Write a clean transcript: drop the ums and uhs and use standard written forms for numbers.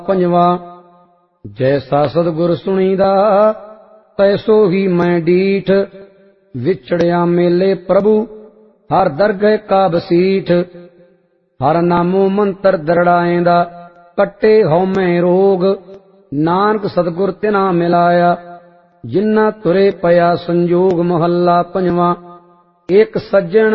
पंजवा। जैसा सतगुर सुनीदा तैसो ही मैं डीठ, विछड़िया मेले प्रभु हर दरगह का बसीठ। हर नामो मंत्र दरड़ाएंदा कट्टे हौमे रोग, नानक सतगुर तिना मिलाया जिन्ना तुरे पया संजोग। महला पंजवा। एक सज्जन